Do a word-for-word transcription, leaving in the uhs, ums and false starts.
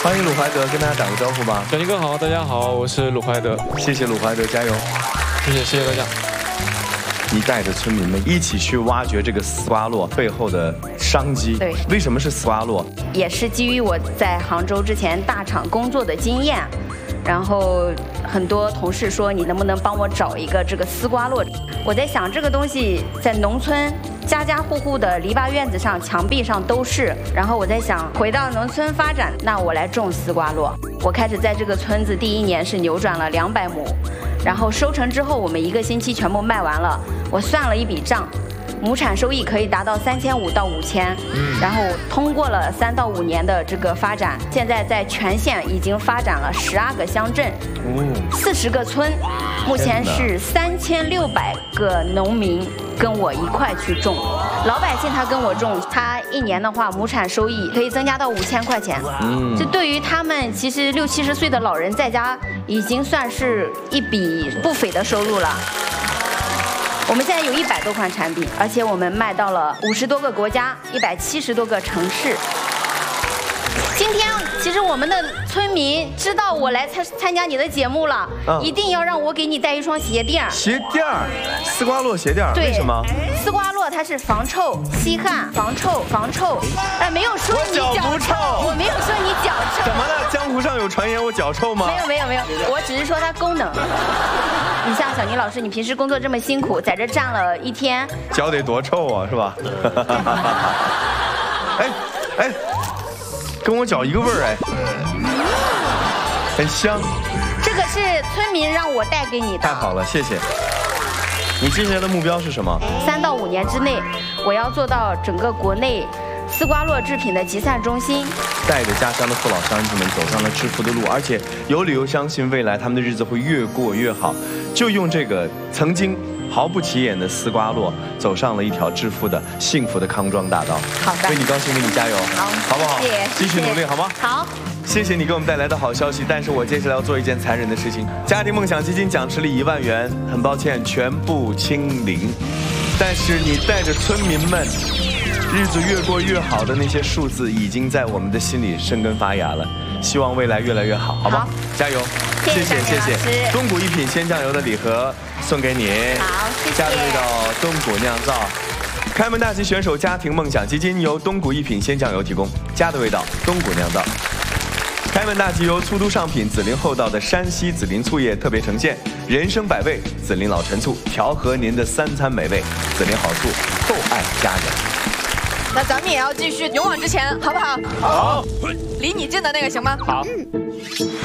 欢迎鲁怀德，跟大家打个招呼吧。 小尼哥好，大家好，我是鲁怀德。 谢谢鲁怀德，加油！ 谢谢谢谢大家。 你带着村民们一起去挖掘这个丝瓜络背后的商机。 对， 为什么是丝瓜络？ 也是基于我在杭州之前大厂工作的经验。 然后很多同事说你能不能帮我找一个这个丝瓜络？我在想这个东西在农村家家户户的篱笆院子上、墙壁上都是。然后我在想回到农村发展，那我来种丝瓜络。我开始在这个村子第一年是扭转了两百亩，然后收成之后我们一个星期全部卖完了。我算了一笔账。 亩产收益可以达到三千五到五千，然后通过了三到五年的这个发展，现在在全县已经发展了十二个乡镇，四十个村，目前是三千六百个农民跟我一块去种，老百姓他跟我种，他一年的话亩产收益可以增加到五千块钱，嗯，这对于他们其实六七十岁的老人在家已经算是一笔不菲的收入了。 我们现在有一百多款产品，而且我们卖到了五十多个国家，一百七十多个城市。今天其实我们的村民知道我来参参加你的节目了，嗯、一定要让我给你带一双鞋垫。 鞋垫儿，丝瓜络鞋垫儿，为什么？ 丝瓜络它是防臭、吸汗、防臭、防臭。哎，没有说你脚不臭， 我没有说你脚臭。 怎么了？江湖上有传言我脚臭吗？ 没有没有没有，我只是说它功能。 你像小宁老师，你平时工作这么辛苦，在这站了一天， 脚得多臭啊，是吧？哎哎，跟我脚一个味儿哎，很香。 这个是村民让我带给你的。 太好了，谢谢。你接下来的目标是什么？ 三到五年之内，我要做到整个国内丝瓜络制品的集散中心。 带着家乡的父老乡亲们走上了致富的路，而且有理由相信未来他们的日子会越过越好。就用这个曾经毫不起眼的丝瓜络，走上了一条致富的幸福的康庄大道。 好的， 为你高兴，为你加油， 好， 好不好？ 谢谢， 继续努力，好吗？ 好， 谢谢你给我们带来的好消息。但是我接下来要做一件残忍的事情，家庭梦想基金奖池里一万元，很抱歉全部清零。但是你带着村民们。 日子越过越好的那些数字，已经在我们的心里生根发芽了。希望未来越来越好，好吗？加油！ 谢谢谢谢。 东谷一品鲜酱油的礼盒送给你。 好，谢谢。 家的味道，东谷酿造。开门大吉选手家庭梦想基金由东谷一品鲜酱油提供，家的味道，东谷酿造。开门大吉由粗都上品紫林厚道的山西紫林醋业特别呈现，人生百味，紫林老陈醋调和您的三餐美味，紫林好醋，厚爱家人。 那咱们也要继续勇往直前，好不好？ 好， 离你近的那个行吗？ 好。